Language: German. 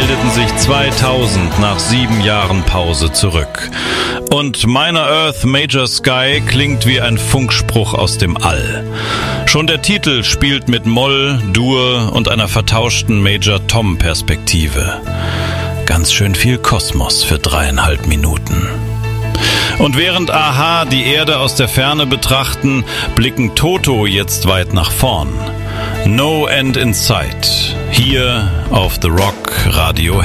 meldeten sich 2000 nach 7 Jahren Pause zurück. Und Minor Earth Major Sky klingt wie ein Funkspruch aus dem All. Schon der Titel spielt mit Moll, Dur und einer vertauschten Major-Tom-Perspektive. Ganz schön viel Kosmos für 3,5 Minuten. Und während a-ha die Erde aus der Ferne betrachten, blicken Toto jetzt weit nach vorn. No End in Sight. Hier auf The Rock Radio